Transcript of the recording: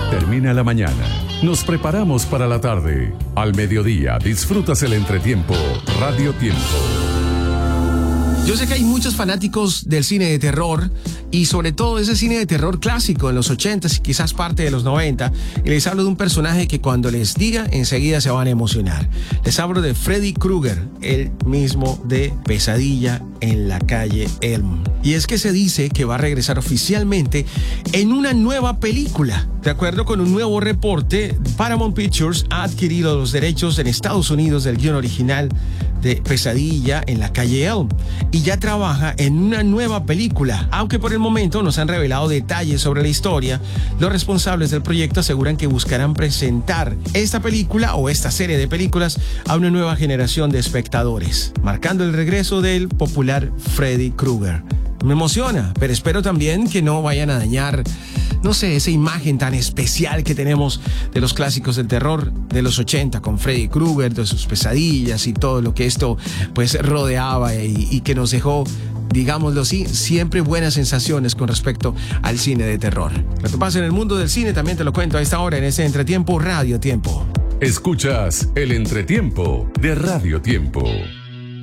Termina la mañana. Nos preparamos para la tarde. Al mediodía disfrutas el entretiempo Radio Tiempo. Yo sé que hay muchos fanáticos del cine de terror y sobre todo ese cine de terror clásico en los 80s y quizás parte de los 90, y les hablo de un personaje que cuando les diga enseguida se van a emocionar. Les hablo de Freddy Krueger, el mismo de Pesadilla en la calle Elm. Y es que se dice que va a regresar oficialmente en una nueva película. De acuerdo con un nuevo reporte, Paramount Pictures ha adquirido los derechos en Estados Unidos del guion original de Pesadilla en la calle Elm y ya trabaja en una nueva película. Aunque por el momento no se han revelado detalles sobre la historia, los responsables del proyecto aseguran que buscarán presentar esta película o esta serie de películas a una nueva generación de espectadores, marcando el regreso del popular Freddy Krueger. Me emociona, pero espero también que no vayan a dañar, no sé, esa imagen tan especial que tenemos de los clásicos del terror de los 80 con Freddy Krueger, de sus pesadillas y todo lo que esto pues rodeaba y que nos dejó, digámoslo así, siempre buenas sensaciones con respecto al cine de terror. Lo que pasa en el mundo del cine también te lo cuento a esta hora en este Entretiempo Radio Tiempo. Escuchas el Entretiempo de Radio Tiempo.